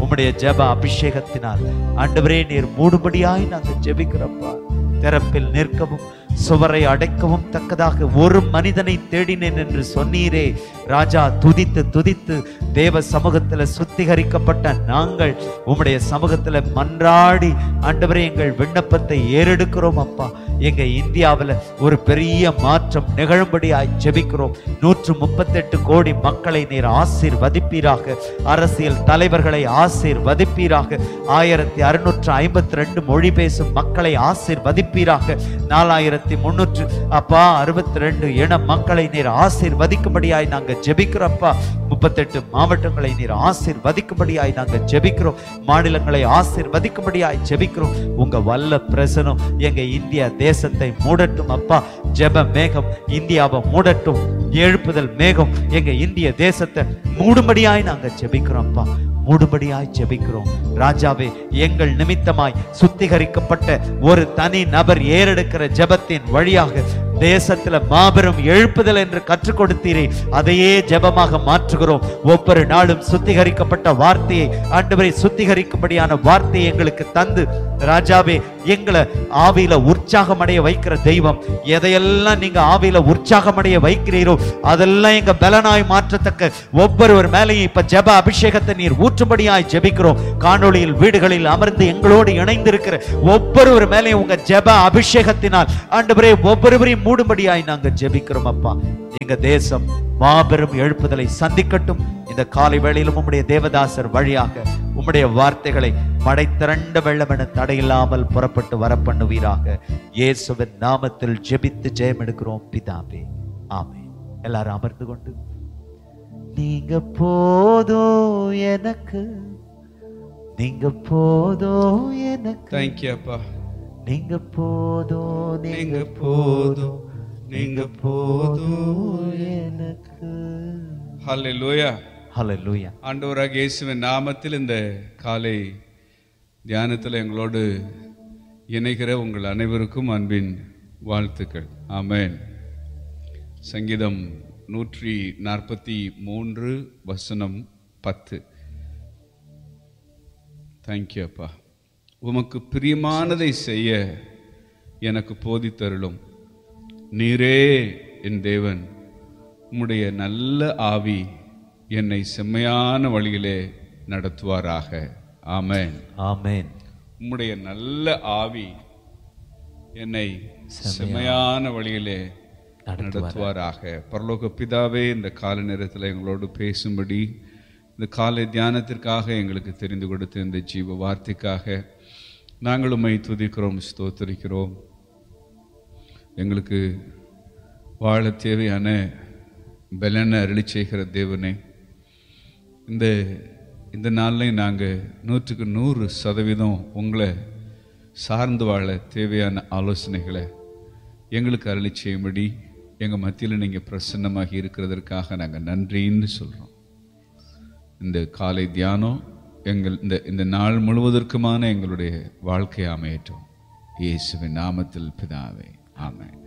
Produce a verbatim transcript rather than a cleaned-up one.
உம்முடைய ஜெப அபிஷேகத்தினால் ஆண்டவரே நீர் மூடும்படியாய் நாங்கள் ஜெபிக்கிறப்பா. திறப்பில் நிற்கவும் சுவரை அடைக்கவும் தக்கதாக ஒரு மனிதனை தேடினேன் என்று சொன்னீரே ராஜா. துதித்து துதித்து தேவ சமூகத்தில் சுத்திகரிக்கப்பட்ட நாங்கள் உம்முடைய சமூகத்தில் மன்றாடி ஆண்டவரே எங்கள் விண்ணப்பத்தை ஏறெடுக்கிறோம் அப்பா. எங்க இந்தியாவில் ஒரு பெரிய மாற்றம் நிகழும்படியாய் ஜெபிக்கிறோம். நூற்று முப்பத்தி எட்டு கோடி மக்களை நீர் ஆசீர்வதிப்பீராக. அரசியல் தலைவர்களை ஆசீர்வதிப்பீராக. ஆயிரத்தி அறுநூற்று ஐம்பத்தி ரெண்டு மொழி பேசும் மக்களை ஆசீர்வதிப்பீராக. நாலாயிரத்தி முன்னூற்று அப்பா அறுபத்தி ரெண்டு இன மக்களை நீர் ஆசீர்வதிக்கும்படியாய் நாங்கள் ஜெபிக்கிறோம்ப்பா. முப்பத்தி எட்டு மாவட்டங்களை நீர் ஆசீர்வதிக்கும்படியாய் நாங்கள் ஜெபிக்கிறோம். மாநிலங்களை ஆசீர்வதிக்கும்படியாய் ஜெபிக்கிறோம். உங்க வல்ல பிரசனம் எங்க இந்தியா தேசத்தை மூடட்டும் அப்பா. ஜெப மேகம் இந்தியாவை மூடட்டும். எழுப்புதல் மேகம் எங்க இந்திய தேசத்தை மூடும்படியாய் நாங்க ஜெபிக்கிறோம் அப்பா. மூடும்படியாய் ஜெபிக்கிறோம் ராஜாவே. எங்கள் நிமித்தமாய் சுத்திகரிக்கப்பட்ட ஒரு தனி நபர் ஏறெடுக்கிற ஜெபத்தின் வழியாக தேசத்துல மாபெரும் எழுப்புதல் என்று கற்றுக் கொடுத்தீரே, அதையே ஜெபமாக மாற்றுகிறோம். ஒவ்வொரு நாளும் சுத்திகரிக்கப்பட்ட வார்த்தையை ஆண்டவரை சுத்திகரிக்கும்படியான வார்த்தையை எங்களுக்கு தந்து ராஜாவே எங்களை ஆவியில உற்சாகம் அடைய வைக்கிற தெய்வம். எதையெல்லாம் நீங்க ஆவியில உற்சாகம் அடைய வைக்கிறீரோ அதெல்லாம் எங்க பலனாய் மாற்றத்தக்க ஒவ்வொருவர் மேலேயும் இப்ப ஜெப அபிஷேகத்தை நீர் ஊற்றும்படியாய் ஜெபிக்கிறோம். காணொளியில் வீடுகளில் அமர்ந்து எங்களோடு இணைந்திருக்கிற ஒவ்வொருவர் மேலேயும் உங்க ஜெப அபிஷேகத்தினால் ஆண்டவரே ஒவ்வொருவரையும் மூடும்படியாய் நாங்க ஜெபிக்கிறோம் அப்பா. எங்க தேசம் மாபெரும் எழுப்புதலை சந்திக்கட்டும். இந்த காலை வேளையிலும் உம்முடைய தேவதாசர் வழியாக உம்முடைய வார்த்தைகளை மடை திரண்ட வெள்ளம் என தடையில்லாமல் புறப்பட்டு வர பண்ணுவீராக. இயேசுவின் நாமத்தில் ஜெபித்து ஜெயம் எடுக்கிறோம் பிதாவே, ஆமென். எல்லாரும் அமர்ந்து கொண்டு நீங்க போதும் எனக்கு, நீங்க போதும் எனக்கு. தேங்க்யூ அப்பா. நீங்க போதும், நீங்க போதும், நீங்க போதும் எனக்கு. ஹல்லேலூயா, ஹல்லேலூயா. ஆண்டவராகிய இயேசுவின் நாமத்தில் இந்த காலை தியானத்தில் எங்களோடு இணைகிற உங்கள் அனைவருக்கும் அன்பின் வாழ்த்துக்கள். ஆமென். சங்கீதம் நூற்றி நாற்பத்தி மூன்று வசனம் பத்து. தேங்க்யூ அப்பா. உமக்கு பிரியமானதை செய்ய எனக்கு போதித்தருளும். நீரே என் தேவன். உம்முடைய நல்ல ஆவி என்னை செம்மையான வழியிலே நடத்துவாராக. ஆமென், ஆமென். உம்முடைய நல்ல ஆவி என்னை செம்மையான வழியிலே நடத்துவாராக. பரலோக பிதாவே, இந்த கால நேரத்தில் எங்களோடு பேசும்படி இந்த காலை தியானத்திற்காக எங்களுக்கு தெரிந்து கொடுத்த இந்த ஜீவ வார்த்தைக்காக நாங்கள் உம்மை துதிக்கிறோம், ஸ்தோத்திரிக்கிறோம். எங்களுக்கு வாழ தேவையான பலனை அருளி செய்கிற தேவனே, இந்த இந்த நாளில் நாங்கள் நூற்றுக்கு நூறு சதவீதம் உங்களை சார்ந்து வாழ தேவையான ஆலோசனைகளை எங்களுக்கு அருளி செய்யும்படி எங்கள் மத்தியில் நீங்கள் பிரசன்னமாகி இருக்கிறதற்காக நாங்கள் நன்றின்னு சொல்கிறோம். இந்த காலை தியானம் எங்கள் இந்த இந்த நாள் முழுவதற்குமான எங்களுடைய வாழ்க்கையை அமையட்டும். இயேசுவின் நாமத்தில் பிதாவே, ஆமென்.